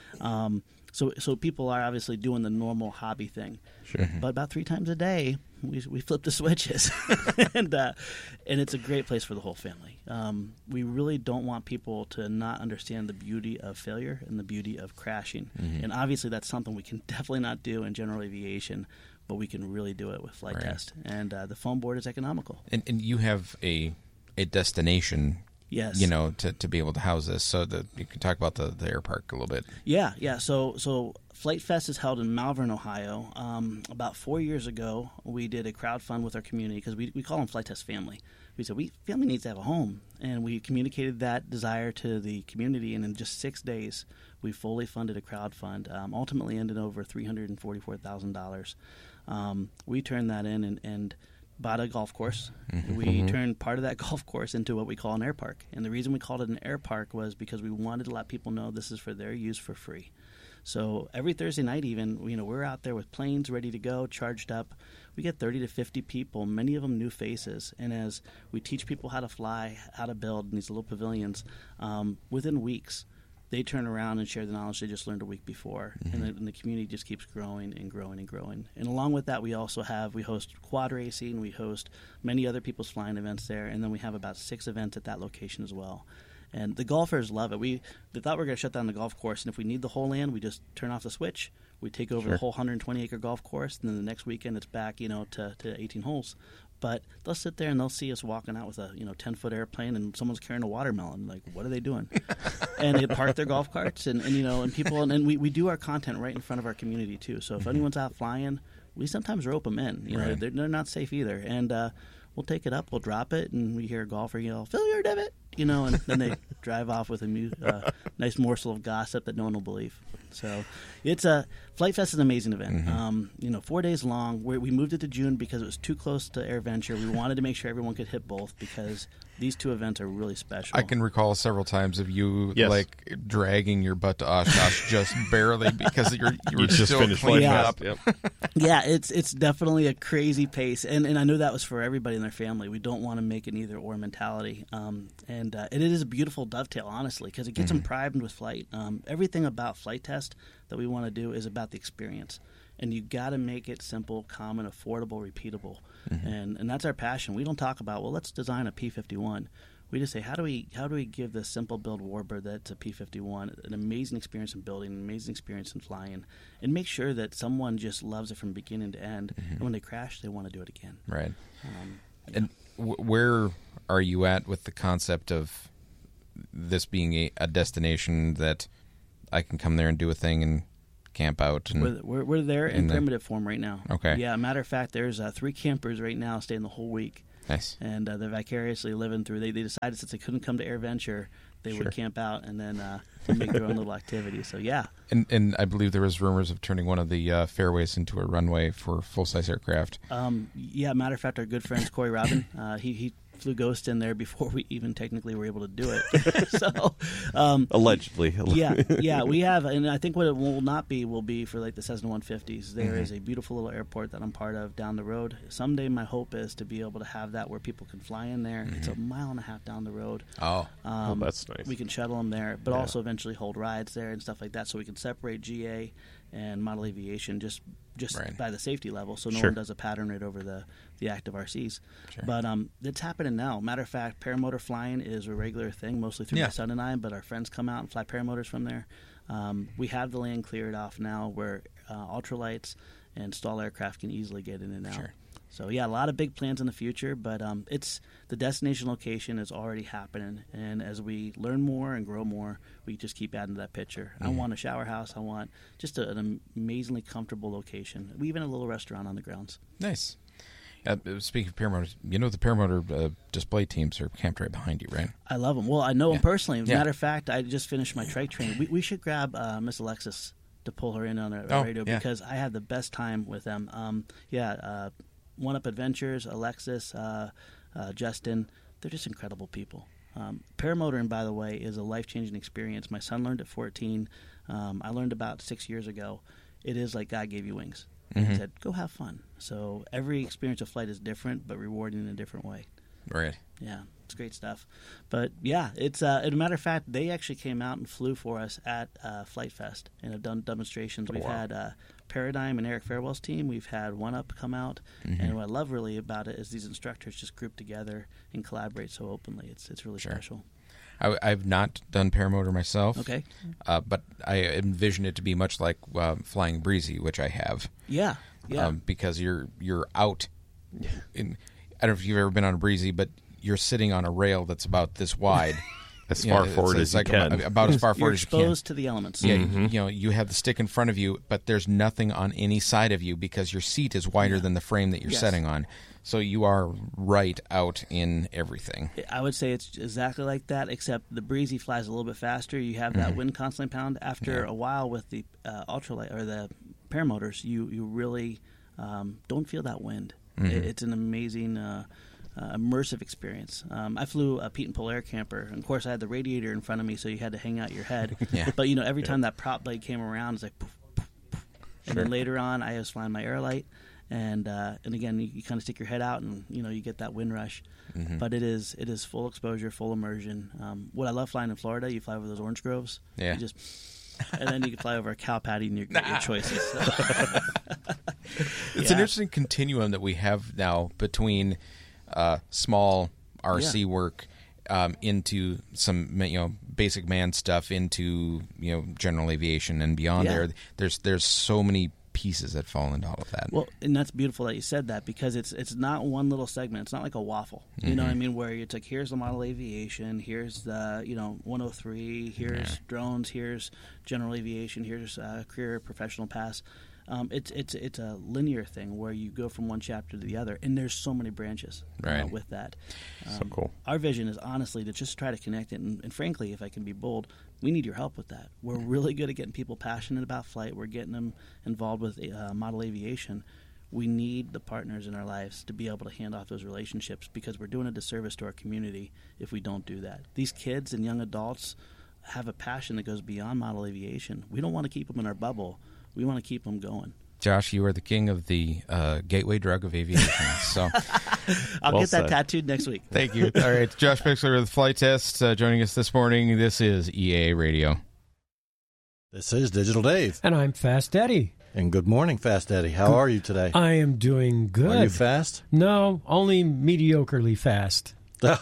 on. So people are obviously doing the normal hobby thing. Sure. But about 3 times a day, we flip the switches, and it's a great place for the whole family. We really don't want people to not understand the beauty of failure and the beauty of crashing. Mm-hmm. And obviously that's something we can definitely not do in general aviation, but we can really do it with flight right. test. And the foam board is economical. And you have a destination, yes, to be able to house this. So that you can talk about the air park a little bit. Yeah. So Flight Fest is held in Malvern, Ohio. About 4 years ago, we did a crowdfund with our community because we call them Flight Test Family. We said, family needs to have a home. And we communicated that desire to the community, and in just 6 days, we fully funded a crowdfund. Ultimately ended over $344,000. We turned that in and bought a golf course. Mm-hmm. We turned part of that golf course into what we call an air park. And the reason we called it an air park was because we wanted to let people know this is for their use for free. So every Thursday night even, we're out there with planes ready to go, charged up. We get 30 to 50 people, many of them new faces. And as we teach people how to fly, how to build in these little pavilions, within weeks, they turn around and share the knowledge they just learned a week before. Mm-hmm. And the community just keeps growing and growing and growing. And along with that, we host quad racing, we host many other people's flying events there, and then we have about 6 events at that location as well. And the golfers love it. They thought we were going to shut down the golf course, and if we need the whole land, we just turn off the switch. We take over the whole 120-acre golf course, and then the next weekend it's back, to 18 holes. But they'll sit there and they'll see us walking out with a 10-foot airplane, and someone's carrying a watermelon. Like, what are they doing? And they park their golf carts, and people, and we do our content right in front of our community too. So if anyone's out flying, we sometimes rope them in. Right. They're not safe either, and we'll take it up, we'll drop it, and we hear a golfer yell, "Fill your divot," and then they drive off with a nice morsel of gossip that no one will believe. So it's Flight Fest is an amazing event. Mm-hmm. 4 days long. We moved it to June because it was too close to AirVenture. We wanted to make sure everyone could hit both because these 2 events are really special. I can recall several times of you Yes. dragging your butt to Oshkosh just barely because you were just still finished cleaning Flight up. Fest. Yep. Yeah, it's definitely a crazy pace, and I know that was for everybody in their family. We don't want to make an either or mentality, and it is a beautiful dovetail, honestly, because it gets them primed with flight. Everything about Flight Test that we want to do is about the experience, and you got to make it simple, common, affordable, repeatable, and that's our passion. We don't talk about, well, let's design a P-51. We just say, how do we give this simple build warbird that's a P-51 an amazing experience in building, an amazing experience in flying, and make sure that someone just loves it from beginning to end, and when they crash, they want to do it again. Right. Yeah. And where are you at with the concept of this being a destination that I can come there and do a thing and camp out? And we're there in primitive form right now. Okay. Yeah, matter of fact, there's 3 campers right now staying the whole week. Nice. And they're vicariously living through. They decided since they couldn't come to AirVenture, they would camp out and then make their own little activities. So yeah. And I believe there was rumors of turning one of the fairways into a runway for full-size aircraft. Yeah, matter of fact, our good friend Corey Robin, he flew Ghost in there before we even technically were able to do it. So allegedly. Yeah, we have, and I think what it will be for like the Cessna 150s. There is a beautiful little airport that I'm part of down the road. Someday my hope is to be able to have that where people can fly in there. It's a 1.5 miles down the road. Oh, that's nice. We can shuttle them there, but also eventually hold rides there and stuff like that, so we can separate GA and model aviation just by the safety level, so no one does a pattern right over the active RCs. Sure. But it's happening now. Matter of fact, paramotor flying is a regular thing, mostly through my son and I, but our friends come out and fly paramotors from there. We have the land cleared off now where ultralights and stall aircraft can easily get in and out. Sure. So yeah, a lot of big plans in the future, but it's the destination location is already happening, and as we learn more and grow more, we just keep adding to that picture. I want a shower house. I want just an amazingly comfortable location. We even have a little restaurant on the grounds. Nice. Speaking of paramotors, the paramotor display teams are camped right behind you, right? I love them. Well, I know them personally. Matter of fact, I just finished my trike training. We should grab Miss Alexis to pull her in on the radio because I had the best time with them. One Up Adventures, Alexis, Justin, they're just incredible people. Paramotoring, by the way, is a life-changing experience. My son learned at 14. I learned about 6 years ago. It is like God gave you wings. He said, go have fun. So every experience of flight is different, but rewarding in a different way. Right. Yeah, it's great stuff. But yeah, it's as a matter of fact, they actually came out and flew for us at Flight Fest and have done demonstrations. We've had Paradigm and Eric Farewell's team. We've had One Up come out, and what I love really about it is these instructors just group together and collaborate so openly. It's really special. I've not done paramotor myself. Okay. But I envision it to be much like flying Breezy, which I have. Yeah. Because you're out. I don't know if you've ever been on a Breezy, but you're sitting on a rail that's about this wide. As far forward as you can. About as far forward as you can. You're exposed to the elements. Yeah, you have the stick in front of you, but there's nothing on any side of you because your seat is wider than the frame that you're sitting on. So you are right out in everything. I would say it's exactly like that, except the Breezy flies a little bit faster. You have that wind constantly pound. After a while with the ultralight or the paramotors, you really don't feel that wind. It's an amazing immersive experience. I flew a Pete and Polaire camper, and of course I had the radiator in front of me, so you had to hang out your head. But every time that prop blade came around, it's like poof, poof, poof. And then later on, I was flying my Airlight, and again you kind of stick your head out, and you get that wind rush. But it is full exposure, full immersion. What I love flying in Florida, you fly over those orange groves. Yeah. You just, and then you can fly over a cow patty and your choices. It's an interesting continuum that we have now between small RC work into some basic man stuff into general aviation and beyond. There's so many pieces that fall into all of that. Well, and that's beautiful that you said that, because it's not one little segment. It's not like a waffle. You know what I mean? Where it's like, here's the model aviation, here's the 103, here's drones, here's general aviation, here's career professional pass. It's a linear thing where you go from one chapter to the other, and there's so many branches with that. So cool. Our vision is honestly to just try to connect it, and frankly, if I can be bold, we need your help with that. We're really good at getting people passionate about flight. We're getting them involved with model aviation. We need the partners in our lives to be able to hand off those relationships, because we're doing a disservice to our community if we don't do that. These kids and young adults have a passion that goes beyond model aviation. We don't want to keep them in our bubble. We want to keep them going. Josh, you are the king of the gateway drug of aviation. So I'll get that tattooed next week. Thank you. All right, Josh Pixler with Flight Test joining us this morning. This is EA Radio. This is Digital Dave. And I'm Fast Eddie. And good morning, Fast Eddie. How are you today? I am doing good. Are you fast? No, only mediocrely fast.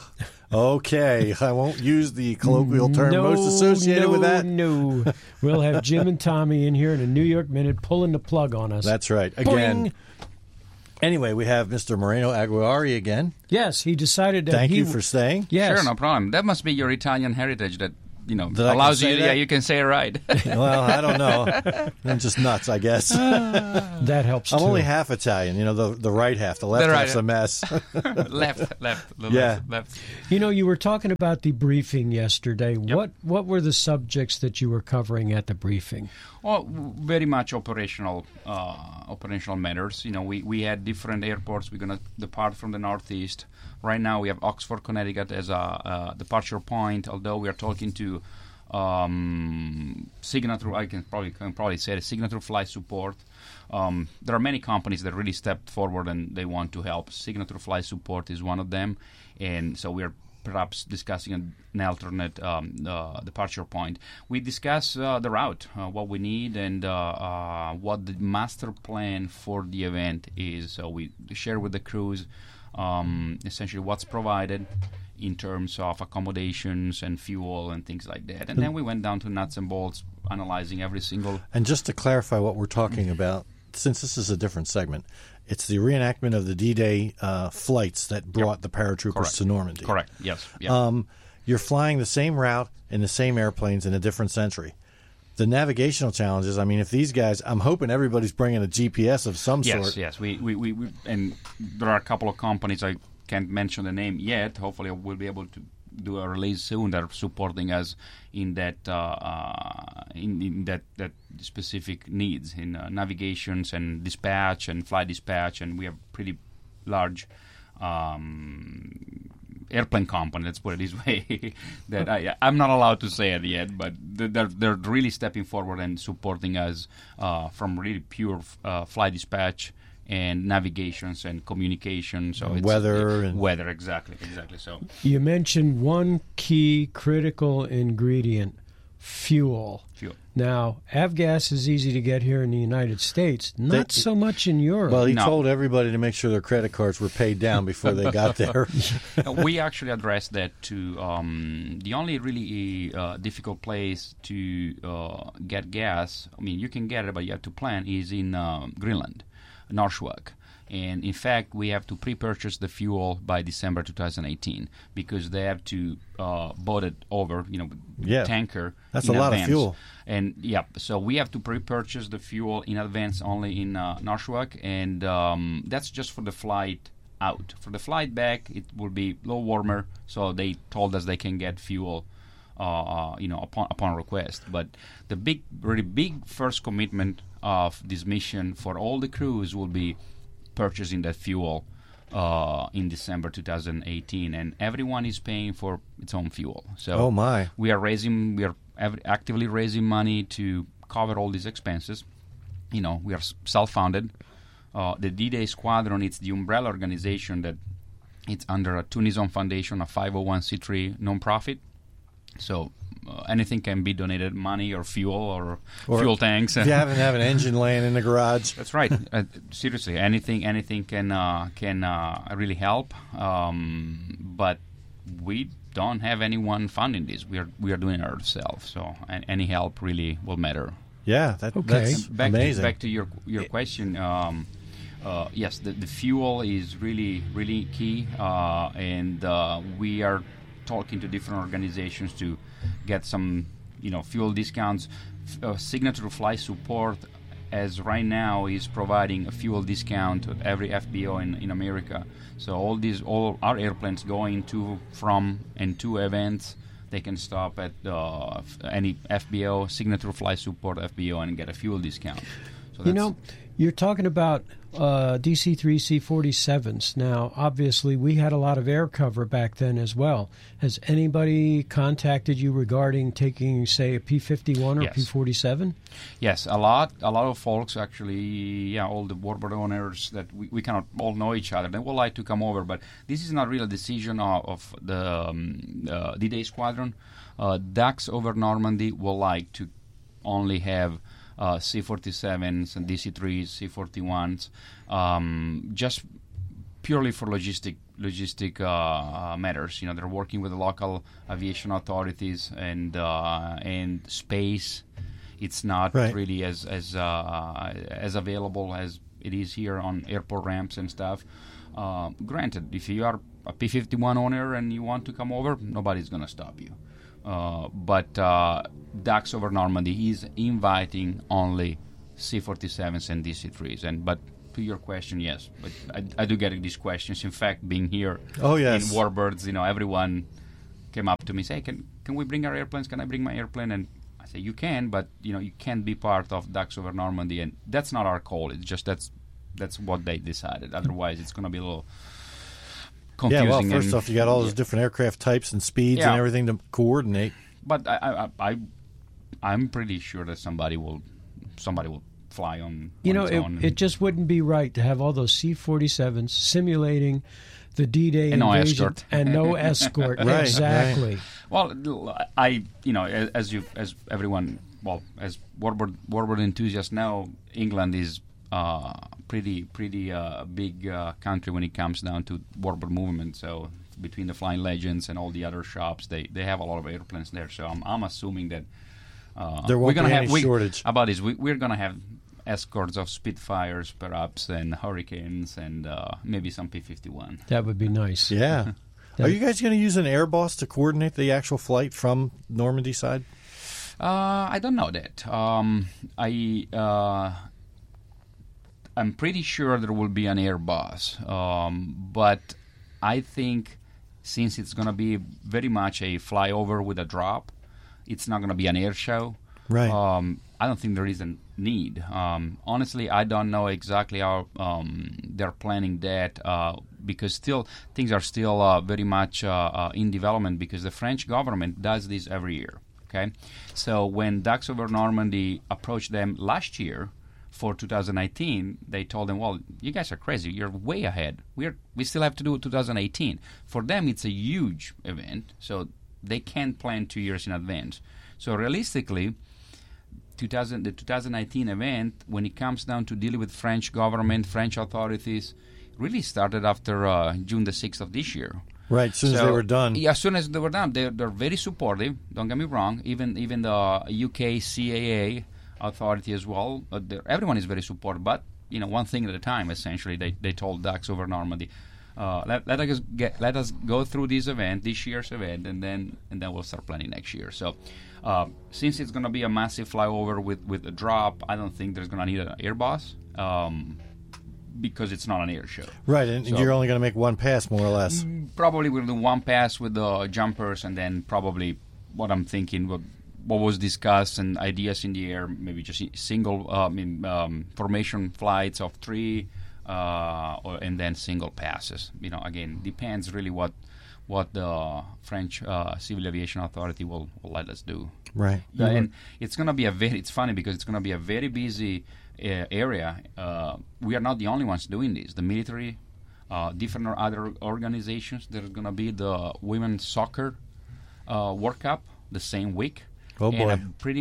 Okay, I won't use the colloquial term most associated with that. No, we'll have Jim and Tommy in here in a New York Minute pulling the plug on us. That's right. Again, Anyway, we have Mr. Moreno Aguiari again. Yes, he decided that Thank you for staying. Yes. Sure, no problem. That must be your Italian heritage that, That I allows can you, say that? you can say it right. Well, I don't know. I'm just nuts, I guess. That helps, I'm too. only half Italian, the right half. The left The right half's a half. mess. left. Yeah. Left. You were talking about the briefing yesterday. What were the subjects that you were covering at the briefing? Well, very much operational matters. We had different airports. We're going to depart from the Northeast. Right now, we have Oxford, Connecticut as a departure point. Although we are talking to Signature, I can probably say it, Signature Flight Support. There are many companies that really stepped forward and they want to help. Signature Flight Support is one of them, and so we are perhaps discussing an alternate departure point. We discuss the route, what we need, and what the master plan for the event is. So we share with the crews essentially what's provided in terms of accommodations and fuel and things like that. And then we went down to nuts and bolts, analyzing every single... And just to clarify what we're talking about, since this is a different segment, it's the reenactment of the D-Day flights that brought the paratroopers to Normandy. Correct, yes. You're flying the same route in the same airplanes in a different century. The navigational challenges, I mean, if these guys, I'm hoping everybody's bringing a GPS of some sort. Yes. We and there are a couple of companies, I can't mention the name yet. Hopefully we'll be able to do a release soon. That are supporting us in that in that specific needs in navigations and dispatch and flight dispatch, and we have pretty large airplane company, let's put it this way, that I'm not allowed to say it yet, but they're really stepping forward and supporting us from really pure flight dispatch and navigations and communication. So it's weather, exactly. So you mentioned one key critical ingredient: fuel. Now, avgas is easy to get here in the United States, not so much in Europe. Well, he told everybody to make sure their credit cards were paid down before they got there. We actually addressed that to the only really difficult place to get gas. I mean, you can get it, but you have to plan. Is in Greenland, Norswak. And in fact, we have to pre-purchase the fuel by December 2018 because they have to boat it over, tanker. That's in a lot advance. of fuel. And so we have to pre-purchase the fuel in advance only in Norswak, and that's just for the flight out. For the flight back, it will be a little warmer. So they told us they can get fuel, upon request. But the really big first commitment of this mission for all the crews will be purchasing that fuel in December 2018, and everyone is paying for its own fuel. So we are actively raising money to cover all these expenses. We are self-funded. The D-Day Squadron, it's the umbrella organization that it's under a Tunison Foundation, a 501c3 nonprofit. So anything can be donated, money or fuel or fuel tanks. If you happen to have an engine laying in the garage. That's right. Seriously, anything can really help. But we don't have anyone funding this. We are doing it ourselves. So any help really will matter. Yeah, that's amazing. Back to your question. Yes, the fuel is really, really key, and we are talking to different organizations to get some, fuel discounts. Signature Flight Support, as right now, is providing a fuel discount to every FBO in America. So all our airplanes going to, from, and to events, they can stop at any FBO, Signature Flight Support FBO, and get a fuel discount. So you're talking about DC-3 C-47s. Now, obviously, we had a lot of air cover back then as well. Has anybody contacted you regarding taking, say, a P-51 or P-47? Yes, a lot of folks actually, all the warbird owners that we cannot all know each other. They would like to come over, but this is not really a decision of the D-Day Squadron. DAX over Normandy will like to only have C-47s and DC-3s, C-41s, just purely for logistic matters. They're working with the local aviation authorities and space. It's not really as available as it is here on airport ramps and stuff. Granted, if you are a P-51 owner and you want to come over, nobody's going to stop you. But Ducks Over Normandy is inviting only C-47s and DC-3s. But to your question, yes, but I do get these questions. In fact, being here in Warbirds, everyone came up to me and say, can we bring our airplanes? Can I bring my airplane? And I say, you can, but you can't be part of Ducks Over Normandy, and that's not our call. It's just that's what they decided. Otherwise, it's going to be a little confusing. Yeah, well, first off, you got all those different aircraft types and speeds and everything to coordinate. But I'm pretty sure that somebody will fly on. It just wouldn't be right to have all those C-47s simulating the D-Day invasion and no escort. Right, exactly. Right. Well, as everyone, as warbird enthusiasts know, England is pretty big country when it comes down to warbird movement. So between the Flying Legends and all the other shops, they have a lot of airplanes there. So I'm assuming that there won't be any shortage. About this, we're going to have escorts of Spitfires, perhaps, and Hurricanes, and maybe some P-51. That would be nice. Yeah. Are you guys going to use an Airbus to coordinate the actual flight from Normandy side? I don't know that. I'm pretty sure there will be an Airbus, but I think since it's going to be very much a flyover with a drop, it's not going to be an air show. Right. I don't think there is a need. Honestly, I don't know exactly how they're planning that because things are still very much in development because the French government does this every year. Okay, so when Ducks Over Normandy approached them last year for 2019, they told them, "Well, you guys are crazy. You're way ahead. We still have to do 2018." For them, it's a huge event, so they can't plan 2 years in advance. So realistically, the 2019 event, when it comes down to dealing with French government, French authorities, really started after June the 6th of this year. Right, as soon as they were done. Yeah, as soon as they were done. They're very supportive, don't get me wrong. Even the UK CAA authority as well, everyone is very supportive. But, one thing at a time, essentially, they told Ducks Over Normandy, let us go through this year's event, and then we'll start planning next year. So since it's going to be a massive flyover with a drop, I don't think there's going to need an Airbus because it's not an air show. Right, and you're only going to make one pass, more or less. Probably we'll do one pass with the jumpers, and then probably what I'm thinking, what was discussed and ideas in the air, maybe just single formation flights of 3, and then single passes. Again, depends really what the French Civil Aviation Authority will let us do. Right. And it's going to be it's funny because it's going to be a very busy area. We are not the only ones doing this. The military, different other organizations. There's going to be the Women's Soccer World Cup the same week. Oh, boy. And a pretty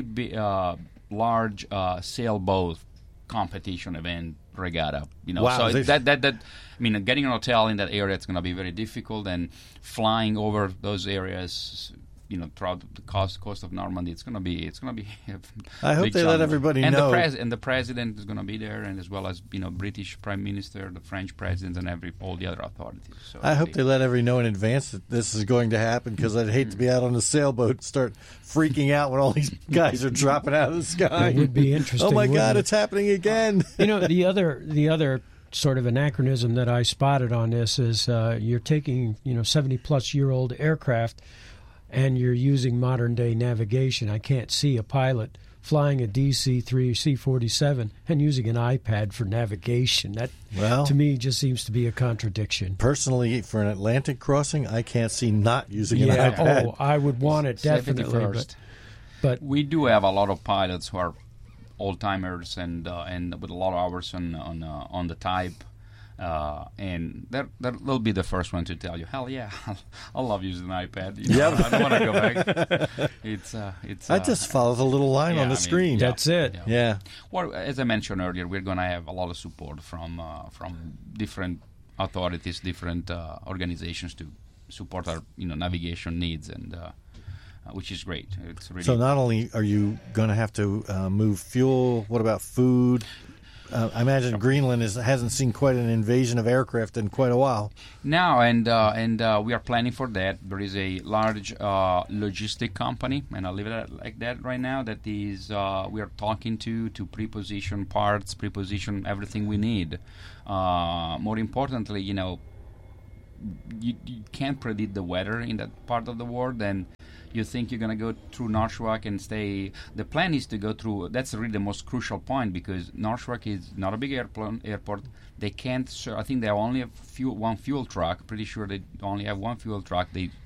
large sailboat competition event regatta. Wow, so getting an hotel in that area, it's going to be very difficult, and flying over those areas, throughout the coast of Normandy, it's going to be I hope they let everybody know. And the president is going to be there, and as well as British Prime Minister, the French president, and all the other authorities. So I hope they let everybody know in advance that this is going to happen, because I'd hate to be out on the sailboat and start freaking out when all these guys are dropping out of the sky. It would be interesting. Oh my God, it's happening again! The other sort of anachronism that I spotted on this is you're taking 70-plus-year-old aircraft, and you're using modern-day navigation. I can't see a pilot flying a DC-3 C-47 and using an iPad for navigation. That, to me, just seems to be a contradiction. Personally, for an Atlantic crossing, I can't see not using an iPad. I would want it, definitely. But we do have a lot of pilots who are old-timers and with a lot of hours on the type. And they'll be the first one to tell you, hell yeah, I love using an iPad. I don't want to go back. It's I just follow the little line on the screen. That's it. Yeah. Well, as I mentioned earlier, we're going to have a lot of support from different authorities, different organizations to support our navigation needs, and which is great. It's really so not only are you going to have to move fuel, what about food? I imagine Greenland hasn't seen quite an invasion of aircraft in quite a while. Now, and we are planning for that. There is a large logistic company, and I'll leave it like that right now, that is we are talking to pre-position parts, pre-position everything we need. More importantly, you can't predict the weather in that part of the world, and you think you're going to go through Narsarsuaq and stay. The plan is to go through. That's really the most crucial point, because Narsarsuaq is not a big airport. They can't. I think they only have one fuel truck. Pretty sure they only have one fuel truck. They